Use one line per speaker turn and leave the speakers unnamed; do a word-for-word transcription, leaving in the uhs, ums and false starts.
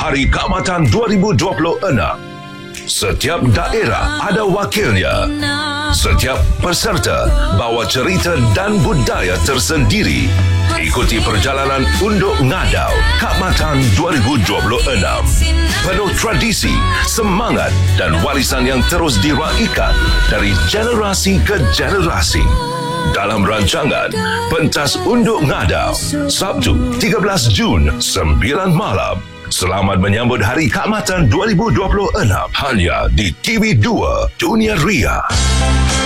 Hari Keamatan dua ribu dua puluh enam. Setiap daerah ada wakilnya. Setiap peserta bawa cerita dan budaya tersendiri. Ikuti perjalanan Unduk Ngadau Keamatan dua ribu dua puluh enam. Penuh tradisi, semangat dan warisan yang terus diraikan dari generasi ke generasi. Dalam rancangan Pentas Unduk Ngadau, Sabtu tiga belas Jun, sembilan malam. Selamat menyambut Hari Keamatan dua ribu dua puluh enam hanya di T V dua Dunia Ria.